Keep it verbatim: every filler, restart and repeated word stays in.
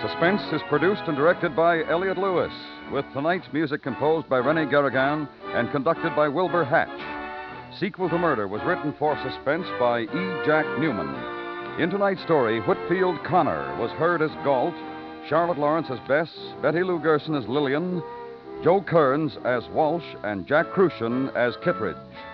Suspense is produced and directed by Elliott Lewis, with tonight's music composed by Rene Garrigan and conducted by Wilbur Hatch. Sequel to Murder was written for Suspense by E. Jack Newman. In tonight's story, Whitfield Connor was heard as Galt, Charlotte Lawrence as Bess, Betty Lou Gerson as Lillian, Joe Kearns as Walsh, and Jack Crucian as Kittredge.